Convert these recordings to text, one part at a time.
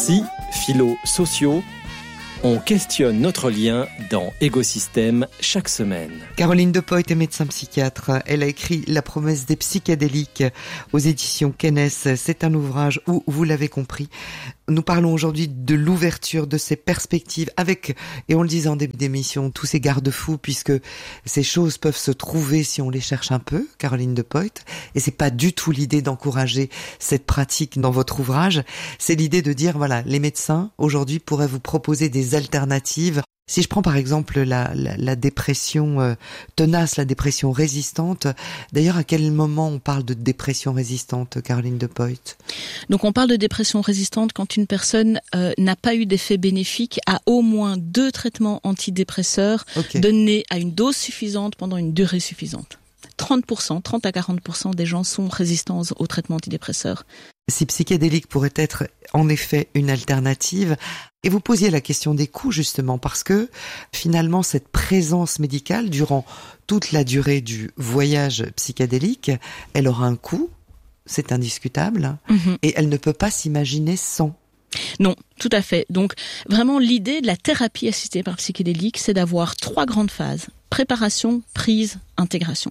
Psy, philo, sociaux, on questionne notre lien dans Égosystème chaque semaine. Caroline Depoit est médecin psychiatre. Elle a écrit La promesse des psychédéliques aux éditions Kennes. C'est un ouvrage où, vous l'avez compris, nous parlons aujourd'hui de l'ouverture de ces perspectives avec, et on le disait en début d'émission, tous ces garde-fous, puisque ces choses peuvent se trouver si on les cherche un peu, Caroline Depoit. Et c'est pas du tout l'idée d'encourager cette pratique dans votre ouvrage. C'est l'idée de dire, voilà, les médecins aujourd'hui pourraient vous proposer des alternatives. Si je prends par exemple la dépression tenace, la dépression résistante, d'ailleurs à quel moment on parle de dépression résistante, Caroline Depoit ? Donc on parle de dépression résistante quand une personne n'a pas eu d'effet bénéfique à au moins 2 traitements antidépresseurs donnés à une dose suffisante pendant une durée suffisante. 30 à 40% des gens sont résistants aux traitements antidépresseurs. Si psychédélique pourrait être en effet une alternative, et vous posiez la question des coûts justement, parce que finalement cette présence médicale durant toute la durée du voyage psychédélique, elle aura un coût, c'est indiscutable, et elle ne peut pas s'imaginer sans. Non, tout à fait. Donc vraiment l'idée de la thérapie assistée par psychédélique, c'est d'avoir 3 grandes phases. Préparation, prise, intégration.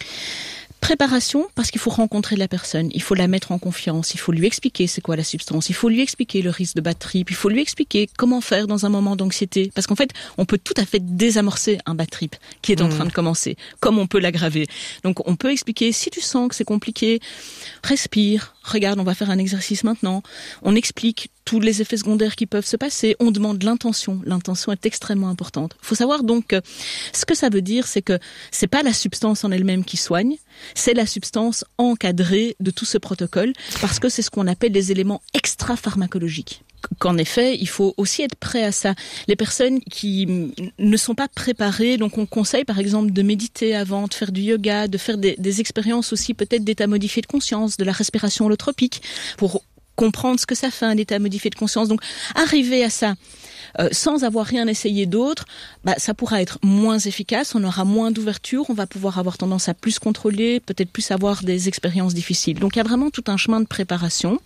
Préparation, parce qu'il faut rencontrer la personne, il faut la mettre en confiance, il faut lui expliquer c'est quoi la substance, il faut lui expliquer le risque de bad trip, il faut lui expliquer comment faire dans un moment d'anxiété. Parce qu'en fait, on peut tout à fait désamorcer un bad trip qui est en train de commencer, comme on peut l'aggraver. Donc on peut expliquer, si tu sens que c'est compliqué, respire, regarde, on va faire un exercice maintenant, on explique tous les effets secondaires qui peuvent se passer, on demande l'intention. L'intention est extrêmement importante. Il faut savoir donc que ce que ça veut dire, c'est que c'est pas la substance en elle-même qui soigne, c'est la substance encadrée de tout ce protocole, parce que c'est ce qu'on appelle les éléments extra-pharmacologiques. Qu'en effet, il faut aussi être prêt à ça. Les personnes qui ne sont pas préparées, donc on conseille par exemple de méditer avant, de faire du yoga, de faire des expériences aussi peut-être d'état modifié de conscience, de la respiration holotropique, pour comprendre ce que ça fait un état modifié de conscience. Donc, arriver à ça sans avoir rien essayé d'autre, ça pourra être moins efficace, on aura moins d'ouverture, on va pouvoir avoir tendance à plus contrôler, peut-être plus avoir des expériences difficiles. Donc, il y a vraiment tout un chemin de préparation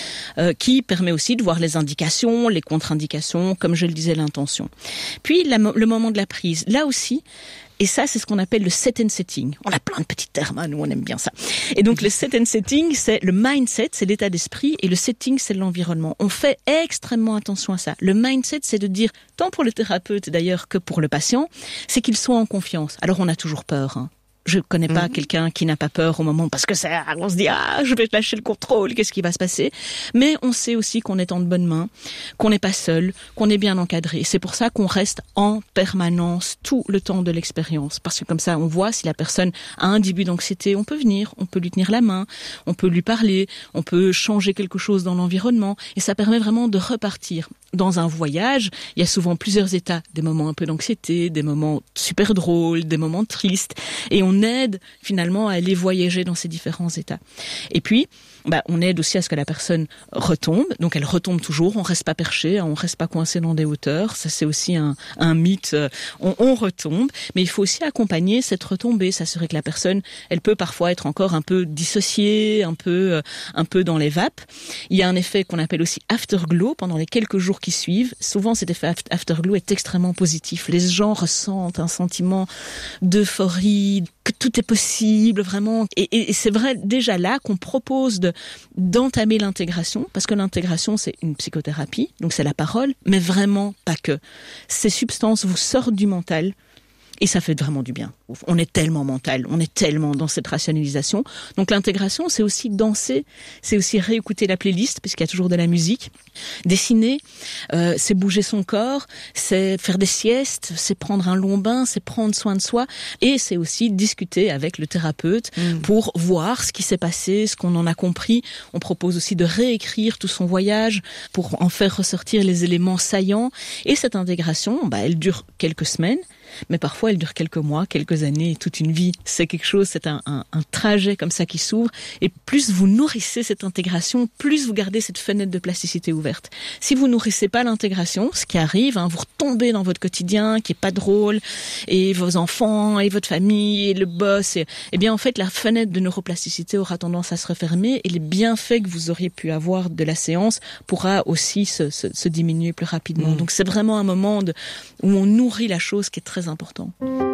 qui permet aussi de voir les indications, les contre-indications, comme je le disais, l'intention. Puis, le moment de la prise. Là aussi, et ça, c'est ce qu'on appelle le set and setting. On a plein de petits termes, nous on aime bien ça. Et donc le set and setting, c'est le mindset, c'est l'état d'esprit, et le setting, c'est l'environnement. On fait extrêmement attention à ça. Le mindset, c'est de dire, tant pour le thérapeute d'ailleurs que pour le patient, c'est qu'il soit en confiance. Alors on a toujours peur, Je connais pas quelqu'un qui n'a pas peur au moment, parce que on se dit, je vais lâcher le contrôle, qu'est-ce qui va se passer? Mais on sait aussi qu'on est en de bonnes mains, qu'on n'est pas seul, qu'on est bien encadré. C'est pour ça qu'on reste en permanence tout le temps de l'expérience. Parce que comme ça, on voit si la personne a un début d'anxiété, on peut venir, on peut lui tenir la main, on peut lui parler, on peut changer quelque chose dans l'environnement. Et ça permet vraiment de repartir. Dans un voyage, il y a souvent plusieurs états, des moments un peu d'anxiété, des moments super drôles, des moments tristes, et on aide finalement à aller voyager dans ces différents états. Et puis, on aide aussi à ce que la personne retombe, donc elle retombe toujours, on reste pas perché, on reste pas coincé dans des hauteurs, ça c'est aussi un mythe, on retombe, mais il faut aussi accompagner cette retombée, s'assurer que la personne, elle peut parfois être encore un peu dissociée, un peu dans les vapes. Il y a un effet qu'on appelle aussi afterglow pendant les quelques jours qui suivent. Souvent, cet effet afterglow est extrêmement positif. Les gens ressentent un sentiment d'euphorie, que tout est possible, vraiment. Et c'est vrai déjà là qu'on propose d'entamer l'intégration, parce que l'intégration, c'est une psychothérapie, donc c'est la parole, mais vraiment pas que. Ces substances vous sortent du mental, et ça fait vraiment du bien. On est tellement mental, on est tellement dans cette rationalisation. Donc l'intégration, c'est aussi danser, c'est aussi réécouter la playlist, puisqu'il y a toujours de la musique. Dessiner, c'est bouger son corps, c'est faire des siestes, c'est prendre un long bain, c'est prendre soin de soi. Et c'est aussi discuter avec le thérapeute pour voir ce qui s'est passé, ce qu'on en a compris. On propose aussi de réécrire tout son voyage pour en faire ressortir les éléments saillants. Et cette intégration, elle dure quelques semaines. Mais parfois, elle dure quelques mois, quelques années, toute une vie. C'est quelque chose, c'est un trajet comme ça qui s'ouvre. Et plus vous nourrissez cette intégration, plus vous gardez cette fenêtre de plasticité ouverte. Si vous nourrissez pas l'intégration, ce qui arrive, vous retombez dans votre quotidien qui est pas drôle, et vos enfants, et votre famille, et le boss, et bien en fait, la fenêtre de neuroplasticité aura tendance à se refermer, et les bienfaits que vous auriez pu avoir de la séance pourra aussi se diminuer plus rapidement. Donc c'est vraiment un moment où on nourrit la chose qui est très important.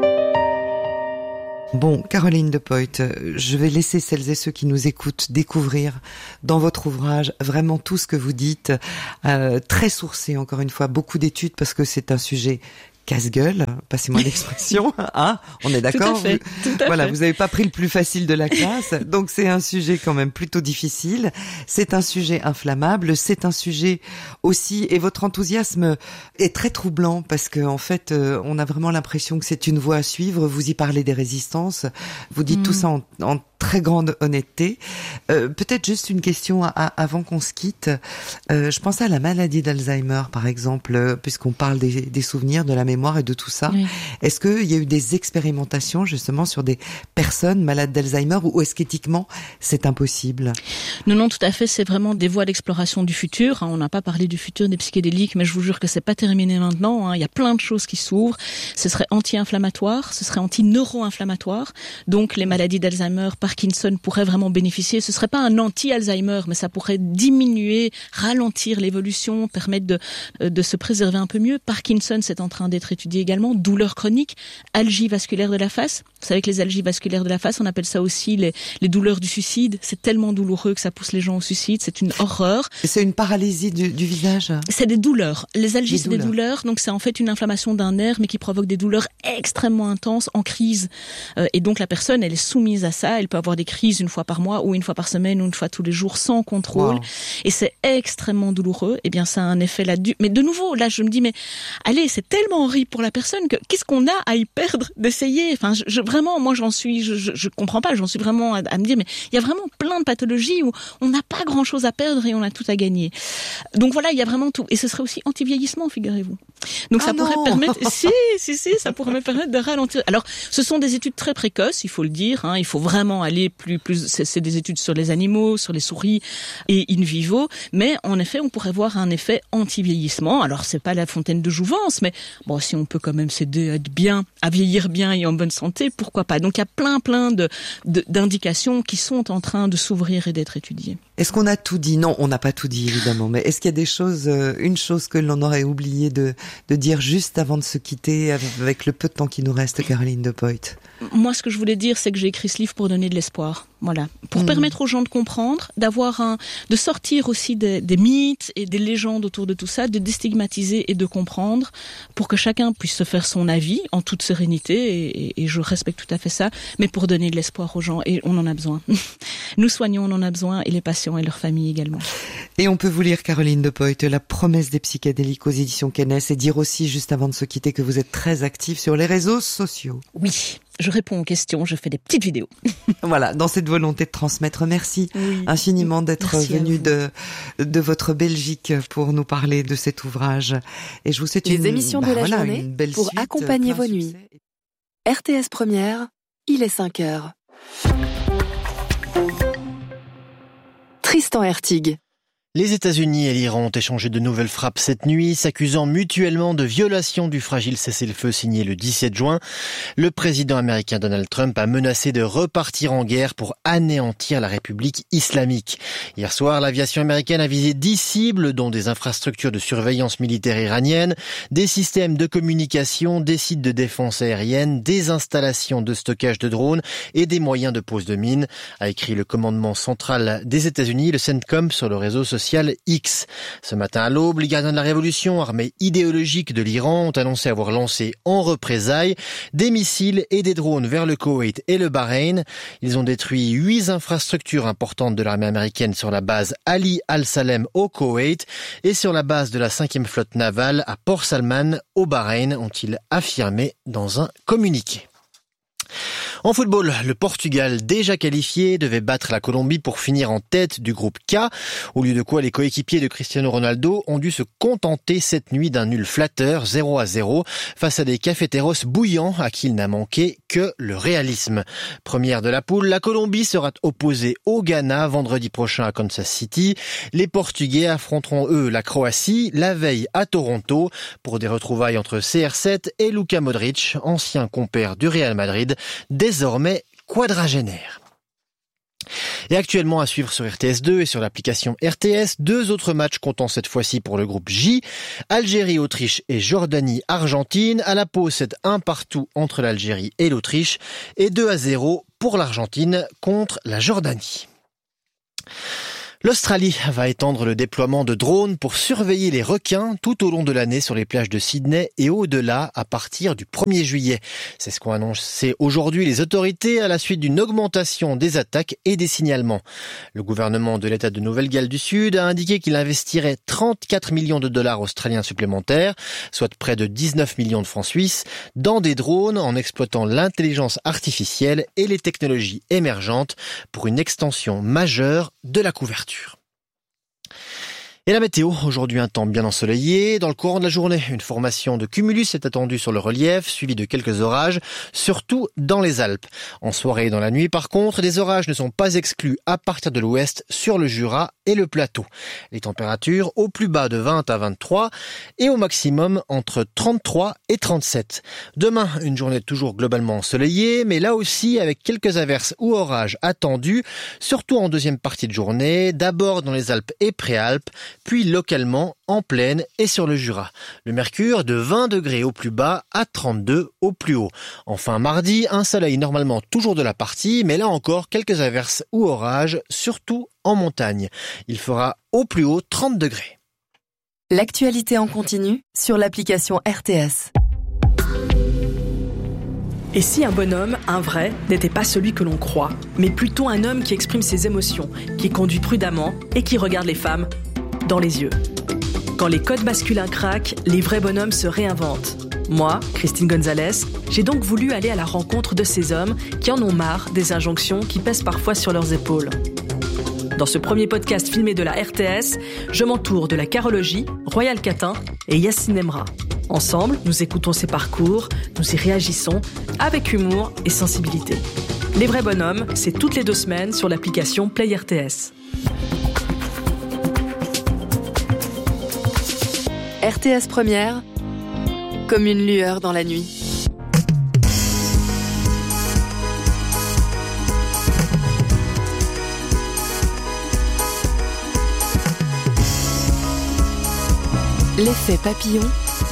Bon, Caroline De Poyt, je vais laisser celles et ceux qui nous écoutent découvrir dans votre ouvrage vraiment tout ce que vous dites, très sourcé encore une fois, beaucoup d'études parce que c'est un sujet casse-gueule, passez-moi l'expression, hein, on est d'accord? Tout à fait. Voilà, vous n'avez pas pris le plus facile de la classe, donc c'est un sujet quand même plutôt difficile, c'est un sujet inflammable, c'est un sujet aussi, et votre enthousiasme est très troublant parce que en fait, on a vraiment l'impression que c'est une voie à suivre, vous y parlez des résistances, vous dites tout ça en très grande honnêteté. Peut-être juste une question avant qu'on se quitte. Je pensais à la maladie d'Alzheimer, par exemple, puisqu'on parle des souvenirs, de la mémoire et de tout ça. Oui. Est-ce qu'il y a eu des expérimentations justement sur des personnes malades d'Alzheimer ou est-ce qu'éthiquement c'est impossible? Non, tout à fait. C'est vraiment des voies d'exploration du futur. On n'a pas parlé du futur des psychédéliques, mais je vous jure que c'est pas terminé maintenant. Il y a plein de choses qui s'ouvrent. Ce serait anti-inflammatoire, ce serait anti-neuro-inflammatoire. Donc les maladies d'Alzheimer, Parkinson pourrait vraiment bénéficier. Ce serait pas un anti-Alzheimer, mais ça pourrait diminuer, ralentir l'évolution, permettre de se préserver un peu mieux. Parkinson, c'est en train d'être étudié également. Douleurs chroniques, algie vasculaire de la face. Vous savez que les algies vasculaires de la face, on appelle ça aussi les douleurs du suicide. C'est tellement douloureux que ça pousse les gens au suicide. C'est une horreur. Et c'est une paralysie du visage? C'est des douleurs. Les algies, c'est des douleurs. Donc c'est en fait une inflammation d'un nerf, mais qui provoque des douleurs extrêmement intenses en crise. Et donc la personne, elle est soumise à ça. Elle peut avoir des crises une fois par mois ou une fois par semaine ou une fois tous les jours sans contrôle. Wow. Et c'est extrêmement douloureux. Eh bien, ça a un effet là-dessus. Mais de nouveau, là, je me dis, mais allez, c'est tellement horrible pour la personne que qu'est-ce qu'on a à y perdre d'essayer? Enfin, vraiment, moi, je comprends pas. J'en suis vraiment à me dire, mais il y a vraiment plein de pathologies où on n'a pas grand-chose à perdre et on a tout à gagner. Donc voilà, il y a vraiment tout. Et ce serait aussi anti-vieillissement, figurez-vous. Donc ça pourrait permettre, ça pourrait me permettre de ralentir. Alors, ce sont des études très précoces, il faut le dire. Il faut vraiment aller plus. C'est des études sur les animaux, sur les souris et in vivo. Mais en effet, on pourrait voir un effet anti-vieillissement. Alors, c'est pas la fontaine de jouvence, mais bon, si on peut quand même s'aider à être bien, à vieillir bien et en bonne santé, pourquoi pas. Donc, il y a plein d'indications qui sont en train de s'ouvrir et d'être étudiées. Est-ce qu'on a tout dit? Non, on n'a pas tout dit, évidemment. Mais est-ce qu'il y a des choses, une chose que l'on aurait oublié de dire juste avant de se quitter avec le peu de temps qui nous reste, Caroline De Poyt? Moi, ce que je voulais dire, c'est que j'ai écrit ce livre pour donner de l'espoir. Voilà. Pour permettre aux gens de comprendre, de sortir aussi des mythes et des légendes autour de tout ça, de déstigmatiser et de comprendre pour que chacun puisse se faire son avis en toute sérénité et je respecte tout à fait ça, mais pour donner de l'espoir aux gens et on en a besoin. Nous soignons, on en a besoin et les patients et leurs familles également. Et on peut vous lire, Caroline De Poyt, La promesse des psychédéliques aux éditions Kennes et dire aussi, juste avant de se quitter, que vous êtes très active sur les réseaux sociaux. Oui. Je réponds aux questions, je fais des petites vidéos. Voilà, dans cette volonté de transmettre. Merci infiniment d'être venu de votre Belgique pour nous parler de cet ouvrage. Et je vous souhaite les émissions de la journée une belle pour suite, accompagner vos nuits. RTS Première, il est 5h. Tristan Hertig. Les États-Unis et l'Iran ont échangé de nouvelles frappes cette nuit, s'accusant mutuellement de violation du fragile cessez-le-feu signé le 17 juin. Le président américain Donald Trump a menacé de repartir en guerre pour anéantir la République islamique. Hier soir, l'aviation américaine a visé 10 cibles, dont des infrastructures de surveillance militaire iranienne, des systèmes de communication, des sites de défense aérienne, des installations de stockage de drones et des moyens de pose de mines, a écrit le commandement central des États-Unis, le CENTCOM, sur le réseau social X. Ce matin à l'aube, les gardiens de la révolution, armée idéologique de l'Iran, ont annoncé avoir lancé en représailles des missiles et des drones vers le Koweït et le Bahreïn. Ils ont détruit 8 infrastructures importantes de l'armée américaine sur la base Ali Al-Salem au Koweït et sur la base de la 5e flotte navale à Port Salman au Bahreïn, ont-ils affirmé dans un communiqué. En football, le Portugal, déjà qualifié, devait battre la Colombie pour finir en tête du groupe K, au lieu de quoi les coéquipiers de Cristiano Ronaldo ont dû se contenter cette nuit d'un nul flatteur 0-0 face à des cafeteros bouillants à qui il n'a manqué que le réalisme. Première de la poule, la Colombie sera opposée au Ghana vendredi prochain à Kansas City. Les Portugais affronteront eux la Croatie la veille à Toronto pour des retrouvailles entre CR7 et Luka Modric, ancien compère du Real Madrid, désormais quadragénaire. Et actuellement à suivre sur RTS2 et sur l'application RTS, 2 autres matchs comptant cette fois-ci pour le groupe J. Algérie-Autriche et Jordanie-Argentine. À la pause, c'est 1-1 entre l'Algérie et l'Autriche et 2-0 pour l'Argentine contre la Jordanie. L'Australie va étendre le déploiement de drones pour surveiller les requins tout au long de l'année sur les plages de Sydney et au-delà à partir du 1er juillet. C'est ce qu'ont annoncé aujourd'hui les autorités à la suite d'une augmentation des attaques et des signalements. Le gouvernement de l'État de Nouvelle-Galles du Sud a indiqué qu'il investirait 34 millions de dollars australiens supplémentaires, soit près de 19 millions de francs suisses, dans des drones en exploitant l'intelligence artificielle et les technologies émergentes pour une extension majeure de la couverture. Et la météo, aujourd'hui un temps bien ensoleillé. Dans le courant de la journée, une formation de cumulus est attendue sur le relief, suivie de quelques orages, surtout dans les Alpes. En soirée et dans la nuit, par contre, des orages ne sont pas exclus à partir de l'ouest sur le Jura et le plateau. Les températures au plus bas de 20 à 23 et au maximum entre 33 et 37. Demain, une journée toujours globalement ensoleillée, mais là aussi avec quelques averses ou orages attendus, surtout en deuxième partie de journée, d'abord dans les Alpes et Préalpes, puis localement en plaine et sur le Jura. Le mercure de 20 degrés au plus bas à 32 au plus haut. Enfin mardi, un soleil normalement toujours de la partie, mais là encore quelques averses ou orages, surtout en montagne. Il fera au plus haut 30 degrés. L'actualité en continu sur l'application RTS. Et si un bonhomme, un vrai, n'était pas celui que l'on croit, mais plutôt un homme qui exprime ses émotions, qui conduit prudemment et qui regarde les femmes dans les yeux. Quand les codes masculins craquent, les vrais bonhommes se réinventent. Moi, Christine Gonzalez, j'ai donc voulu aller à la rencontre de ces hommes qui en ont marre des injonctions qui pèsent parfois sur leurs épaules. Dans ce premier podcast filmé de la RTS, je m'entoure de la carologie, Royal Catin et Yacine Emra. Ensemble, nous écoutons ces parcours, nous y réagissons avec humour et sensibilité. Les vrais bonhommes, c'est toutes les 2 semaines sur l'application Play RTS. RTS Première, comme une lueur dans la nuit. L'effet papillon.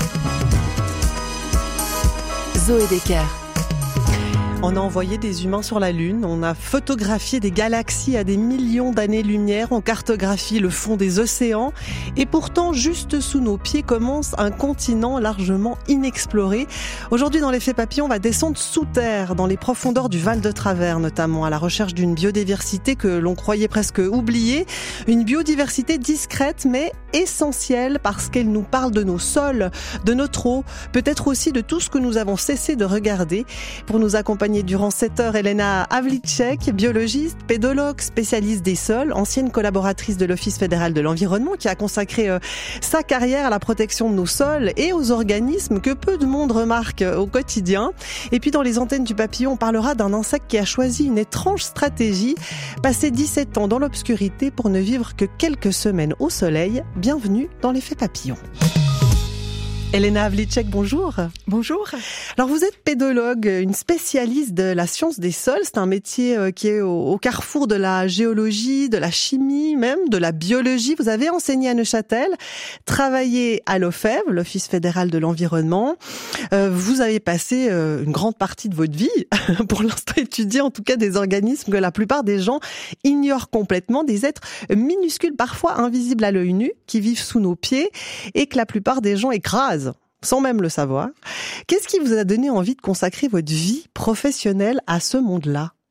Zoé Decker. On a envoyé des humains sur la Lune, on a photographié des galaxies à des millions d'années-lumière, on cartographie le fond des océans et pourtant juste sous nos pieds commence un continent largement inexploré. Aujourd'hui dans l'effet papillon, on va descendre sous terre, dans les profondeurs du Val de Travers notamment, à la recherche d'une biodiversité que l'on croyait presque oubliée, une biodiversité discrète mais essentielle parce qu'elle nous parle de nos sols, de notre eau, peut-être aussi de tout ce que nous avons cessé de regarder. Pour nous accompagner durant 7 heures, Elena Havlicek, biologiste, pédologue, spécialiste des sols, ancienne collaboratrice de l'Office fédéral de l'environnement qui a consacré sa carrière à la protection de nos sols et aux organismes que peu de monde remarque au quotidien. Et puis dans les antennes du papillon, on parlera d'un insecte qui a choisi une étrange stratégie, passer 17 ans dans l'obscurité pour ne vivre que quelques semaines au soleil. Bienvenue dans l'effet papillon. Elena Havlicek, bonjour. Bonjour. Alors vous êtes pédologue, une spécialiste de la science des sols. C'est un métier qui est au carrefour de la géologie, de la chimie, même de la biologie. Vous avez enseigné à Neuchâtel, travaillé à l'OFEV, l'Office fédéral de l'environnement. Vous avez passé une grande partie de votre vie, pour l'instant étudier en tout cas des organismes que la plupart des gens ignorent complètement, des êtres minuscules, parfois invisibles à l'œil nu, qui vivent sous nos pieds et que la plupart des gens écrasent sans même le savoir. Qu'est-ce qui vous a donné envie de consacrer votre vie professionnelle à ce monde-là ?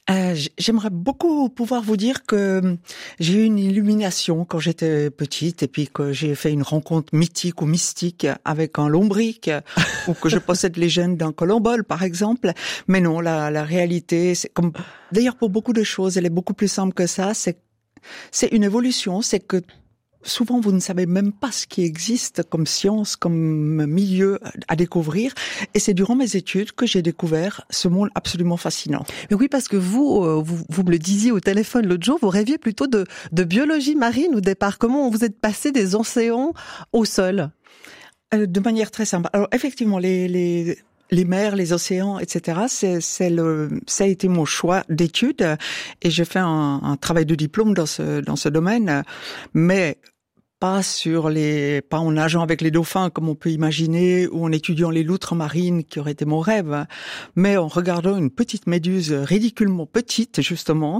J'aimerais beaucoup pouvoir vous dire que j'ai eu une illumination quand j'étais petite et puis que j'ai fait une rencontre mythique ou mystique avec un lombric ou que je possède les gènes d'un colombole, par exemple. Mais non, la réalité, c'est comme, d'ailleurs pour beaucoup de choses, elle est beaucoup plus simple que ça. C'est une évolution, c'est que souvent, vous ne savez même pas ce qui existe comme science, comme milieu à découvrir. Et c'est durant mes études que j'ai découvert ce monde absolument fascinant. Mais oui, parce que vous me le disiez au téléphone l'autre jour, vous rêviez plutôt de biologie marine au départ. Comment vous êtes passé des océans au sol? De manière très simple. Alors, effectivement, les mers, les océans, etc. Ça a été mon choix d'études et j'ai fait un travail de diplôme dans ce domaine, mais pas en nageant avec les dauphins comme on peut imaginer ou en étudiant les loutres marines qui aurait été mon rêve, mais en regardant une petite méduse ridiculement petite justement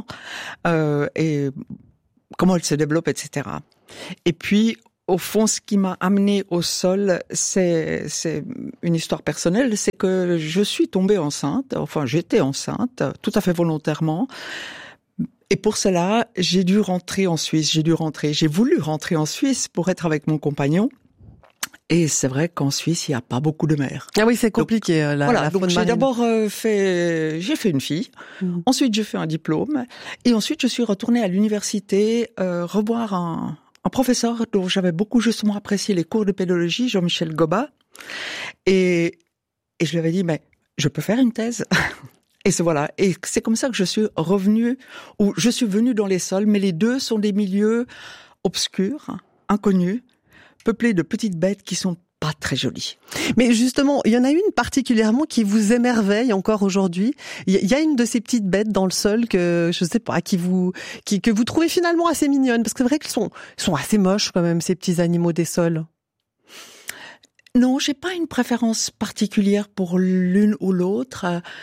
et comment elle se développe, etc. Et puis au fond, ce qui m'a amené au sol, c'est une histoire personnelle, c'est que je suis tombée enceinte, enfin j'étais enceinte, tout à fait volontairement. Et pour cela, j'ai dû rentrer en Suisse, j'ai voulu rentrer en Suisse pour être avec mon compagnon. Et c'est vrai qu'en Suisse, il n'y a pas beaucoup de mer. Ah oui, c'est compliqué. Donc j'ai d'abord fait une fille. Ensuite, j'ai fait un diplôme. Et ensuite, je suis retournée à l'université revoir un professeur dont j'avais beaucoup justement apprécié les cours de pédologie, Jean-Michel Goba. Et je lui avais dit, mais je peux faire une thèse. Et c'est comme ça que je suis venue dans les sols, mais les deux sont des milieux obscurs, inconnus, peuplés de petites bêtes qui sont pas très jolies. Mais justement, il y en a une particulièrement qui vous émerveille encore aujourd'hui. Il y a une de ces petites bêtes dans le sol que, je sais pas, que vous trouvez finalement assez mignonne, parce que c'est vrai qu'elles sont assez moches quand même, ces petits animaux des sols. Non, j'ai pas une préférence particulière pour l'une ou l'autre.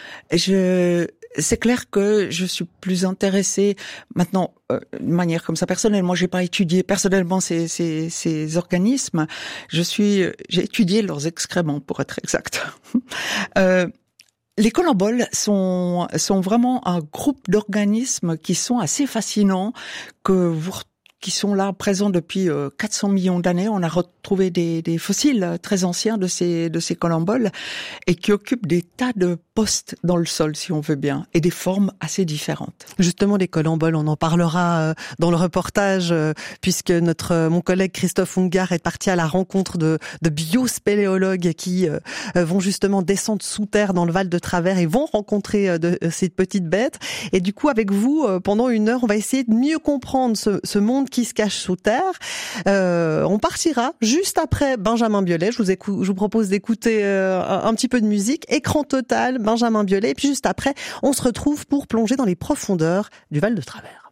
C'est clair que je suis plus intéressée maintenant, de manière comme ça personnelle. Moi, j'ai pas étudié personnellement ces organismes. J'ai étudié leurs excréments, pour être exact. Les collemboles sont vraiment un groupe d'organismes qui sont assez fascinants, qui sont là présents depuis 400 millions d'années. On a retrouvé des fossiles très anciens de ces collemboles et qui occupent des tas de postes dans le sol, si on veut bien, et des formes assez différentes. Justement, les collemboles, on en parlera dans le reportage, puisque mon collègue Christophe Ungar est parti à la rencontre de biospéléologues qui vont justement descendre sous terre dans le Val de Travers et vont rencontrer ces petites bêtes. Et du coup, avec vous, pendant 1 heure, on va essayer de mieux comprendre ce monde qui se cache sous terre. On partira juste après Benjamin Biolay. Je vous propose d'écouter un petit peu de musique. Écran total, Benjamin Biolay. Et puis juste après, on se retrouve pour plonger dans les profondeurs du Val de Travers.